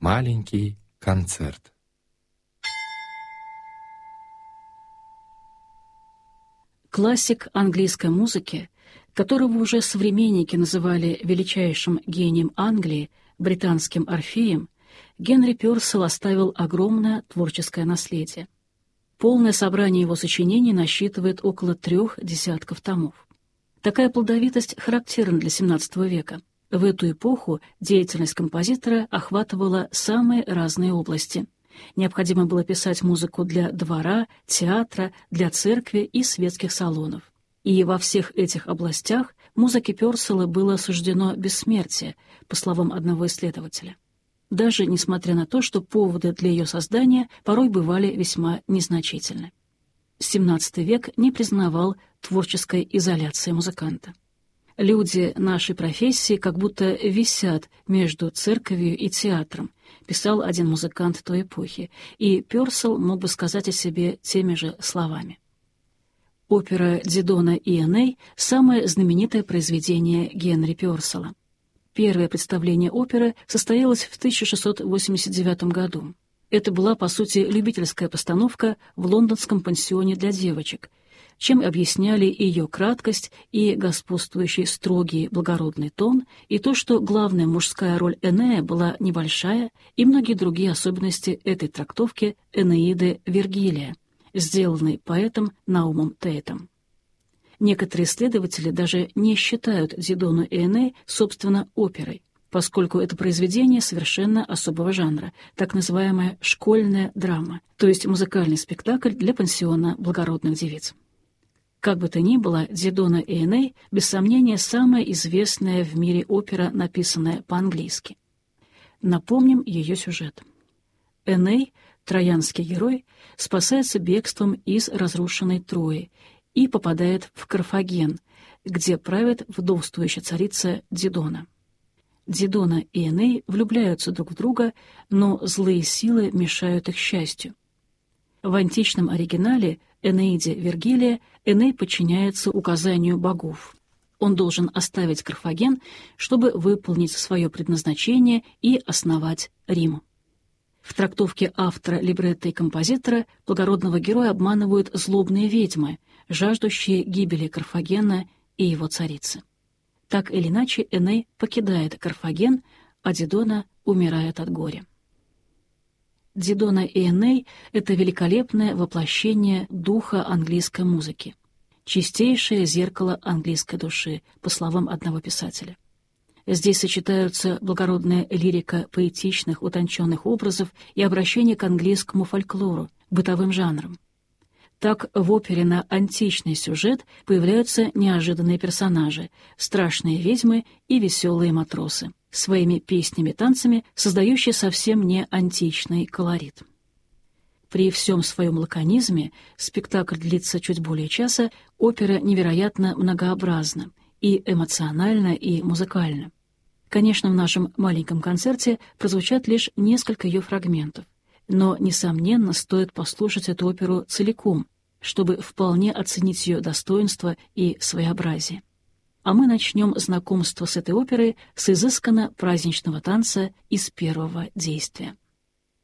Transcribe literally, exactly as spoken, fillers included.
Маленький концерт. Классик английской музыки, которого уже современники называли величайшим гением Англии, британским Орфеем, Генри Пёрселл оставил огромное творческое наследие. Полное собрание его сочинений насчитывает около трех десятков томов. Такая плодовитость характерна для семнадцатого века. В эту эпоху деятельность композитора охватывала самые разные области. Необходимо было писать музыку для двора, театра, для церкви и светских салонов. И во всех этих областях музыке Пёрселла было суждено бессмертие, по словам одного исследователя. Даже несмотря на то, что поводы для ее создания порой бывали весьма незначительны. семнадцатый век не признавал творческой изоляции музыканта. «Люди нашей профессии как будто висят между церковью и театром», писал один музыкант той эпохи, и Пёрселл мог бы сказать о себе теми же словами. Опера «Дидона и Эней» — самое знаменитое произведение Генри Пёрселла. Первое представление оперы состоялось в тысяча шестьсот восемьдесят девятом году. Это была, по сути, любительская постановка в лондонском пансионе для девочек, чем объясняли ее краткость и господствующий строгий благородный тон, и то, что главная мужская роль Энея была небольшая, и многие другие особенности этой трактовки Энеиды Вергилия, сделанной поэтом Наумом Тейтом. Некоторые исследователи даже не считают «Дидону и Эней» собственно оперой, поскольку это произведение совершенно особого жанра, так называемая школьная драма, то есть музыкальный спектакль для пансиона благородных девиц. Как бы то ни было, «Дидона и Эней» без сомнения самая известная в мире опера, написанная по-английски. Напомним ее сюжет. Эней, троянский герой, спасается бегством из разрушенной Трои и попадает в Карфаген, где правит вдовствующая царица Дидона. Дидона и Эней влюбляются друг в друга, но злые силы мешают их счастью. В античном оригинале Энеиде Вергилия Эней подчиняется указанию богов. Он должен оставить Карфаген, чтобы выполнить свое предназначение и основать Рим. В трактовке автора либретто и композитора благородного героя обманывают злобные ведьмы, жаждущие гибели Карфагена и его царицы. Так или иначе, Эней покидает Карфаген, а Дидона умирает от горя. «Дидона и Эней» — это великолепное воплощение духа английской музыки, чистейшее зеркало английской души, по словам одного писателя. Здесь сочетаются благородная лирика поэтичных, утонченных образов и обращение к английскому фольклору, бытовым жанрам. Так в опере на античный сюжет появляются неожиданные персонажи, страшные ведьмы и веселые матросы, своими песнями-танцами создающие совсем не античный колорит. При всем своем лаконизме, спектакль длится чуть более часа, опера невероятно многообразна и эмоционально, и музыкально. Конечно, в нашем маленьком концерте прозвучат лишь несколько ее фрагментов, но, несомненно, стоит послушать эту оперу целиком, чтобы вполне оценить ее достоинство и своеобразие. А мы начнем знакомство с этой оперой с изысканно праздничного танца из первого действия.